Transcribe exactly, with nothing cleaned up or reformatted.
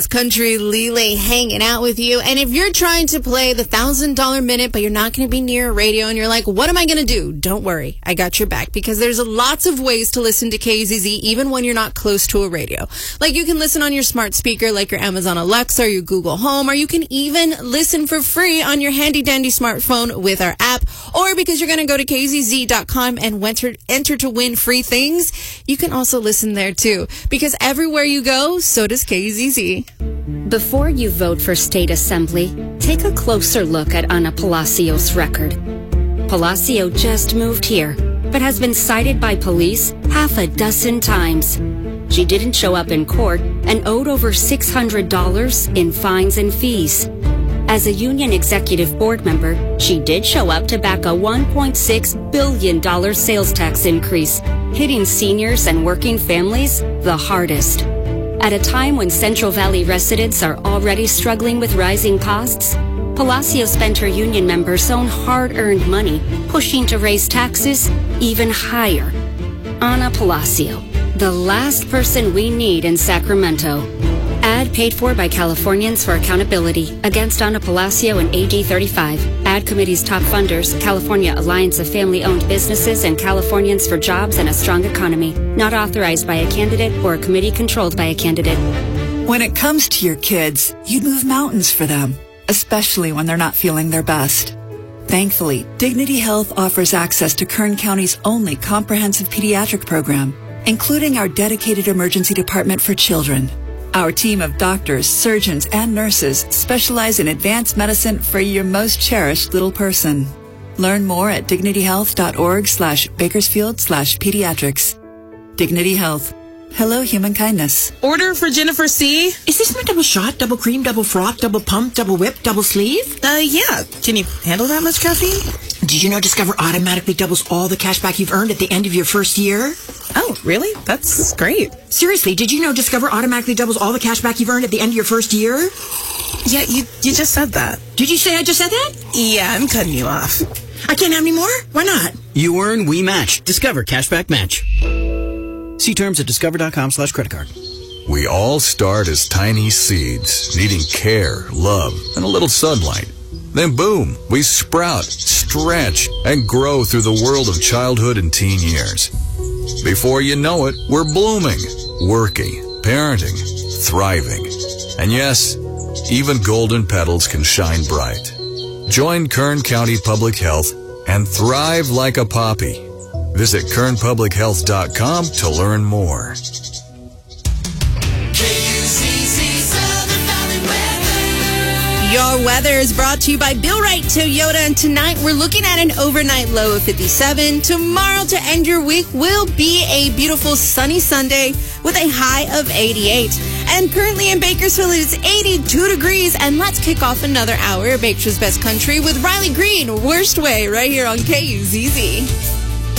Country, Lele hanging out with you. And if you're trying to play the one thousand dollar minute, but you're not going to be near a radio and you're like, what am I going to do? Don't worry. I got your back, because there's lots of ways to listen to K Z Z even when you're not close to a radio. Like, you can listen on your smart speaker like your Amazon Alexa or your Google Home, or you can even listen for free on your handy dandy smartphone with our app. Or because you're going to go to K Z Z dot com and enter, enter to win free things, you can also listen there too. Because everywhere you go, so does K Z Z. Before you vote for state assembly, take a closer look at Ana Palacios' record. Palacio just moved here, but has been cited by police half a dozen times. She didn't show up in court and owed over six hundred dollars in fines and fees. As a union executive board member, she did show up to back a one point six billion dollars sales tax increase, hitting seniors and working families the hardest. At a time when Central Valley residents are already struggling with rising costs, Palacio spent her union members' own hard-earned money pushing to raise taxes even higher. Ana Palacio, the last person we need in Sacramento. Ad paid for by Californians for Accountability against Ana Palacio and A D thirty-five. Ad committee's top funders, California Alliance of Family-Owned Businesses and Californians for Jobs and a Strong Economy. Not authorized by a candidate or a committee controlled by a candidate. When it comes to your kids, you'd move mountains for them, especially when they're not feeling their best. Thankfully, Dignity Health offers access to Kern County's only comprehensive pediatric program, including our dedicated emergency department for children. Our team of doctors, surgeons, and nurses specialize in advanced medicine for your most cherished little person. Learn more at dignityhealth.org slash Bakersfield slash pediatrics. Dignity Health. Hello, human kindness. Order for Jennifer C. Is this my double shot, double cream, double froth, double pump, double whip, double sleeve? Uh, yeah. Can you handle that much caffeine? Did you know Discover automatically doubles all the cash back you've earned at the end of your first year? Oh, really? That's great. Seriously, did you know Discover automatically doubles all the cash back you've earned at the end of your first year? Yeah, you, you just said that. Did you say I just said that? Yeah, I'm cutting you off. I can't have any more? Why not? You earn, we match. Discover Cashback Match. See terms at discover.com slash credit card. We all start as tiny seeds, needing care, love, and a little sunlight. Then boom, we sprout, stretch, and grow through the world of childhood and teen years. Before you know it, we're blooming, working, parenting, thriving. And yes, even golden petals can shine bright. Join Kern County Public Health and thrive like a poppy. Visit kern public health dot com to learn more. Your weather is brought to you by Bill Wright Toyota, and tonight we're looking at an overnight low of fifty-seven. Tomorrow to end your week will be a beautiful sunny Sunday with a high of eighty-eight. And currently in Bakersfield, it's eighty-two degrees. And let's kick off another hour of Bakersfield's Best Country with Riley Green, Worst Way, right here on K U Z Z.